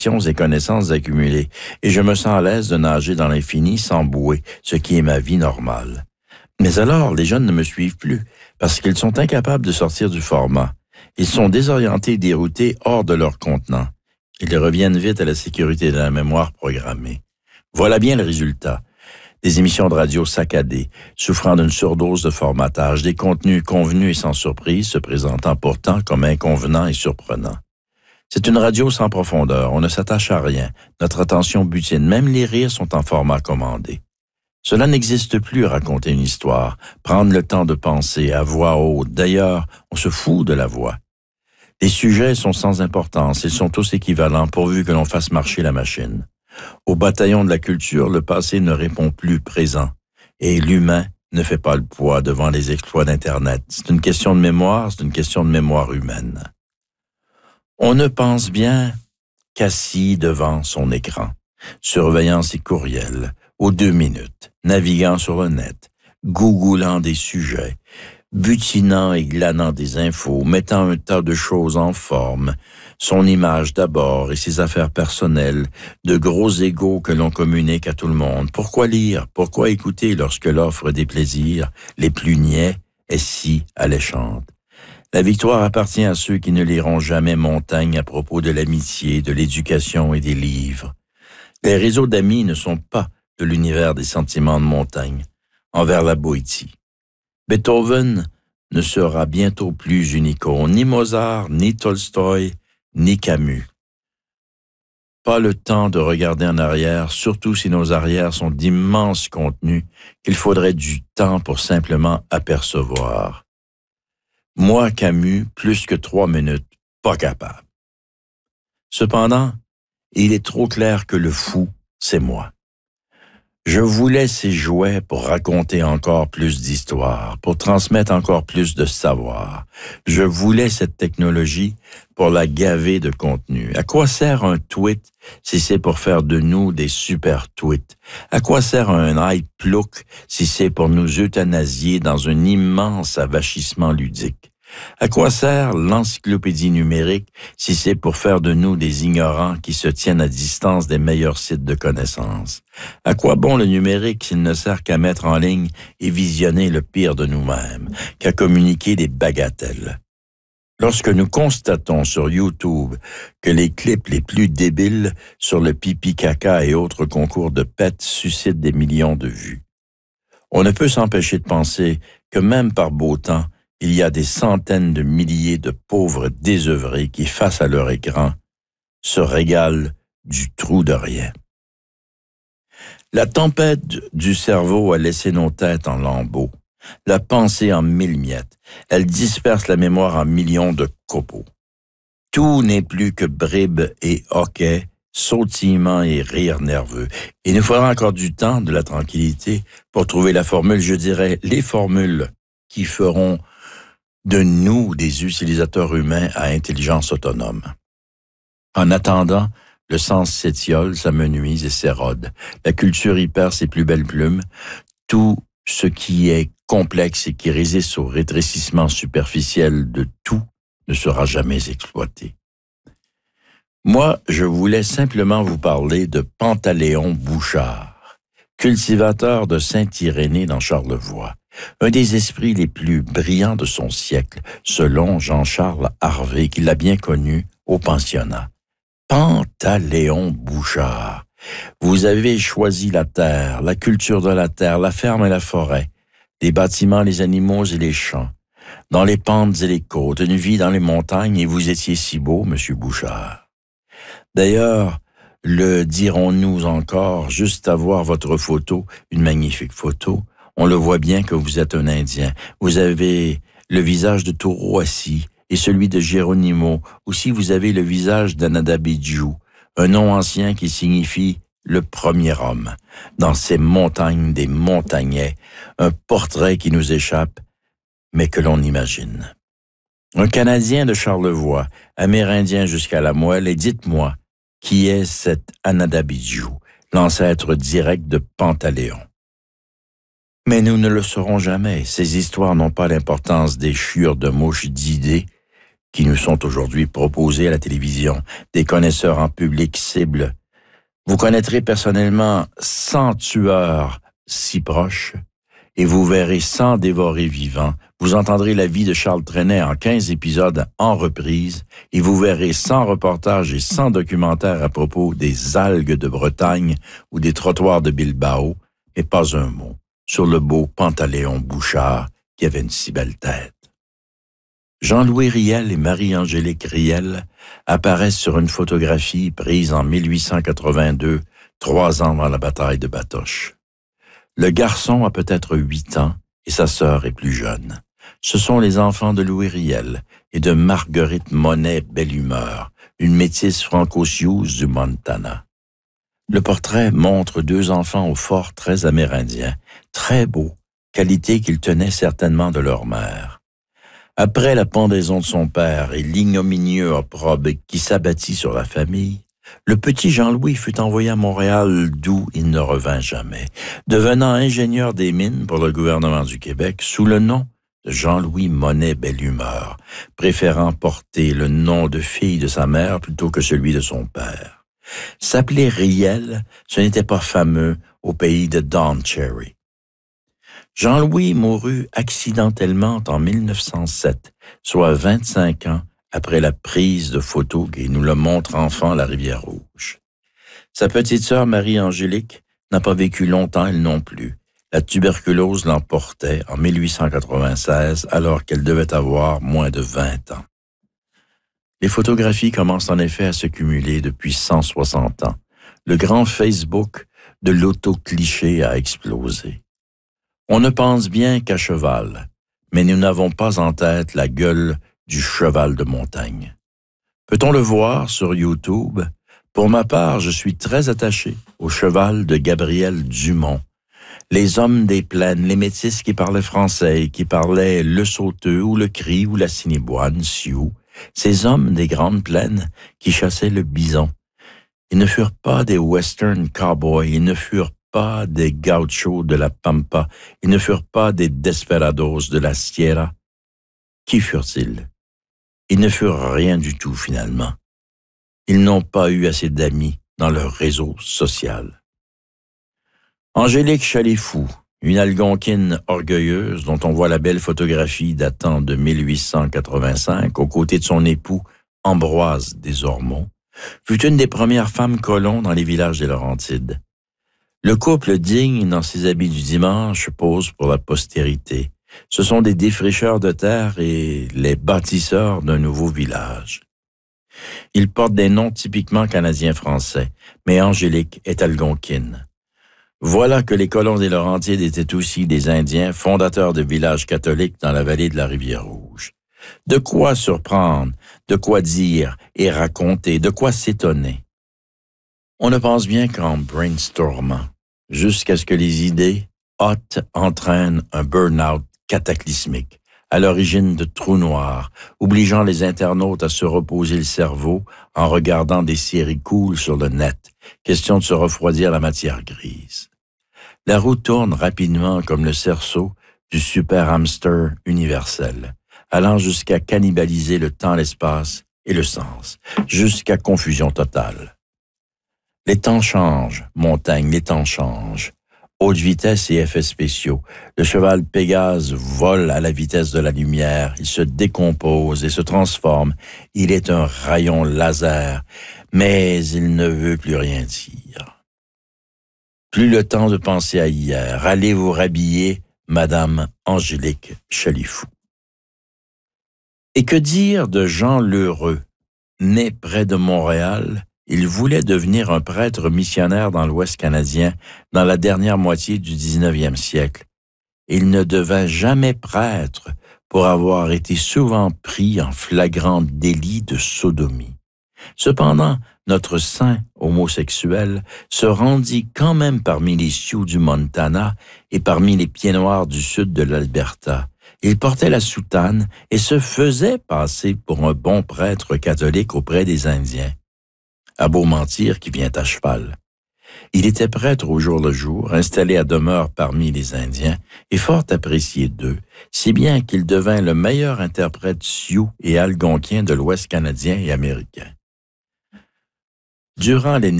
et connaissances accumulées, et je me sens à l'aise de nager dans l'infini sans bouée, ce qui est ma vie normale. Mais alors, les jeunes ne me suivent plus, parce qu'ils sont incapables de sortir du format. Ils sont désorientés et déroutés hors de leur contenant. Ils reviennent vite à la sécurité de la mémoire programmée. Voilà bien le résultat. Des émissions de radio saccadées, souffrant d'une surdose de formatage, des contenus convenus et sans surprise, se présentant pourtant comme inconvenants et surprenants. C'est une radio sans profondeur, on ne s'attache à rien, notre attention butine, même les rires sont en format commandé. Cela n'existe plus, raconter une histoire, prendre le temps de penser à voix haute. D'ailleurs, on se fout de la voix. Les sujets sont sans importance, ils sont tous équivalents pourvu que l'on fasse marcher la machine. Au bataillon de la culture, le passé ne répond plus présent, et l'humain ne fait pas le poids devant les exploits d'Internet. C'est une question de mémoire, c'est une question de mémoire humaine. On ne pense bien qu'assis devant son écran, surveillant ses courriels, aux 2 minutes, naviguant sur le net, googoulant des sujets, butinant et glanant des infos, mettant un tas de choses en forme, son image d'abord et ses affaires personnelles, de gros égos que l'on communique à tout le monde. Pourquoi lire? Pourquoi écouter lorsque l'offre des plaisirs, les plus niais, est si alléchante? La victoire appartient à ceux qui ne liront jamais Montaigne à propos de l'amitié, de l'éducation et des livres. Les réseaux d'amis ne sont pas de l'univers des sentiments de Montaigne, envers la Boétie. Beethoven ne sera bientôt plus une icône, ni Mozart, ni Tolstoï, ni Camus. Pas le temps de regarder en arrière, surtout si nos arrières sont d'immenses contenus qu'il faudrait du temps pour simplement apercevoir. Moi, Camus, plus que 3 minutes, pas capable. Cependant, il est trop clair que le fou, c'est moi. Je voulais ces jouets pour raconter encore plus d'histoires, pour transmettre encore plus de savoir. Je voulais cette technologie pour la gaver de contenu. À quoi sert un tweet si c'est pour faire de nous des super tweets? À quoi sert un iPlook si c'est pour nous euthanasier dans un immense avachissement ludique? À quoi sert l'encyclopédie numérique si c'est pour faire de nous des ignorants qui se tiennent à distance des meilleurs sites de connaissances? À quoi bon le numérique s'il ne sert qu'à mettre en ligne et visionner le pire de nous-mêmes, qu'à communiquer des bagatelles? Lorsque nous constatons sur YouTube que les clips les plus débiles sur le pipi-caca et autres concours de pète suscitent des millions de vues, on ne peut s'empêcher de penser que même par beau temps, il y a des centaines de milliers de pauvres désœuvrés qui, face à leur écran, se régalent du trou de rien. La tempête du cerveau a laissé nos têtes en lambeaux, la pensée en 1000 miettes. Elle disperse la mémoire en millions de copeaux. Tout n'est plus que bribes et hoquets, sautillements et rires nerveux. Il nous faudra encore du temps, de la tranquillité, pour trouver la formule, je dirais, les formules qui feront de nous des utilisateurs humains à intelligence autonome. En attendant, le sens s'étiole, s'amenuise et s'érode. La culture y perd ses plus belles plumes. Tout ce qui est complexe et qui résiste au rétrécissement superficiel de tout ne sera jamais exploité. Moi, je voulais simplement vous parler de Pantaléon Bouchard, cultivateur de Saint-Irénée dans Charlevoix. Un des esprits les plus brillants de son siècle, selon Jean-Charles Harvey, qui l'a bien connu au pensionnat. Pantaléon Bouchard. Vous avez choisi la terre, la culture de la terre, la ferme et la forêt, les bâtiments, les animaux et les champs, dans les pentes et les côtes, une vie dans les montagnes, et vous étiez si beau, monsieur Bouchard. D'ailleurs, le dirons-nous encore, juste à voir votre photo, une magnifique photo, on le voit bien que vous êtes un Indien. Vous avez le visage de Taureau assis et celui de Geronimo. Aussi, vous avez le visage d'Anadabidjou, un nom ancien qui signifie le premier homme. Dans ces montagnes des montagnais, un portrait qui nous échappe, mais que l'on imagine. Un Canadien de Charlevoix, Amérindien jusqu'à la moelle, et dites-moi, qui est cet Anadabidjou, l'ancêtre direct de Pantaléon? Mais nous ne le saurons jamais. Ces histoires n'ont pas l'importance des chiures de mouches d'idées qui nous sont aujourd'hui proposés à la télévision, des connaisseurs en public cible. Vous connaîtrez personnellement 100 tueurs si proches et vous verrez 100 dévorés vivants. Vous entendrez la vie de Charles Trenet en 15 épisodes en reprise et vous verrez 100 reportages et 100 documentaires à propos des algues de Bretagne ou des trottoirs de Bilbao, mais pas un mot sur le beau Pantaléon Bouchard qui avait une si belle tête. Jean-Louis Riel et Marie-Angélique Riel apparaissent sur une photographie prise en 1882, 3 ans avant la bataille de Batoche. Le garçon a peut-être 8 ans et sa sœur est plus jeune. Ce sont les enfants de Louis Riel et de Marguerite Monet Belle-Humeur, une métisse franco-sioux du Montana. Le portrait montre 2 enfants au fort très amérindien, très beaux, qualité qu'ils tenaient certainement de leur mère. Après la pendaison de son père et l'ignominieux opprobre qui s'abattit sur la famille, le petit Jean-Louis fut envoyé à Montréal d'où il ne revint jamais, devenant ingénieur des mines pour le gouvernement du Québec sous le nom de Jean-Louis Monet Belle-Humeur, préférant porter le nom de fille de sa mère plutôt que celui de son père. S'appeler Riel, ce n'était pas fameux au pays de Don Cherry. Jean-Louis mourut accidentellement en 1907, soit 25 ans après la prise de photos qui nous le montre enfant à la Rivière-Rouge. Sa petite sœur Marie-Angélique n'a pas vécu longtemps, elle non plus. La tuberculose l'emportait en 1896 alors qu'elle devait avoir moins de 20 ans. Les photographies commencent en effet à se cumuler depuis 160 ans. Le grand Facebook de l'auto-cliché a explosé. On ne pense bien qu'à cheval, mais nous n'avons pas en tête la gueule du cheval de montagne. Peut-on le voir sur YouTube? Pour ma part, je suis très attaché au cheval de Gabriel Dumont. Les hommes des plaines, les métis qui parlaient français, qui parlaient le sauteux ou le cri ou la cinéboine, sioux, ces hommes des grandes plaines qui chassaient le bison. Ils ne furent pas des western cowboys, ils ne furent pas des gauchos de la Pampa, ils ne furent pas des desperados de la Sierra. Qui furent-ils? Ils ne furent rien du tout finalement. Ils n'ont pas eu assez d'amis dans leur réseau social. Angélique Chalifou, une Algonquine orgueilleuse dont on voit la belle photographie datant de 1885 aux côtés de son époux Ambroise Desormeaux, fut une des premières femmes colons dans les villages des Laurentides. Le couple digne dans ses habits du dimanche pose pour la postérité. Ce sont des défricheurs de terre et les bâtisseurs d'un nouveau village. Ils portent des noms typiquement canadiens-français, mais Angélique est algonquine. Voilà que les colons des Laurentides étaient aussi des Indiens fondateurs de villages catholiques dans la vallée de la Rivière-Rouge. De quoi surprendre, de quoi dire et raconter, de quoi s'étonner. On ne pense bien qu'en brainstormant, jusqu'à ce que les idées hautes entraînent un burn-out cataclysmique, à l'origine de trous noirs, obligeant les internautes à se reposer le cerveau en regardant des séries cool sur le net, question de se refroidir la matière grise. La roue tourne rapidement comme le cerceau du super hamster universel, allant jusqu'à cannibaliser le temps, l'espace et le sens, jusqu'à confusion totale. Les temps changent, montagne, les temps changent. Haute vitesse et effets spéciaux. Le cheval Pégase vole à la vitesse de la lumière. Il se décompose et se transforme. Il est un rayon laser, mais il ne veut plus rien dire. Plus le temps de penser à hier. Allez vous rhabiller, Madame Angélique Chalifou. Et que dire de Jean Lheureux, né près de Montréal? Il voulait devenir un prêtre missionnaire dans l'Ouest canadien dans la dernière moitié du 19e siècle. Il ne devint jamais prêtre pour avoir été souvent pris en flagrant délit de sodomie. Cependant, notre saint homosexuel se rendit quand même parmi les Sioux du Montana et parmi les Pieds-Noirs du sud de l'Alberta. Il portait la soutane et se faisait passer pour un bon prêtre catholique auprès des Indiens. À beau mentir qui vient à cheval. Il était prêtre au jour le jour, installé à demeure parmi les Indiens et fort apprécié d'eux, si bien qu'il devint le meilleur interprète sioux et algonquin de l'Ouest canadien et américain. Durant les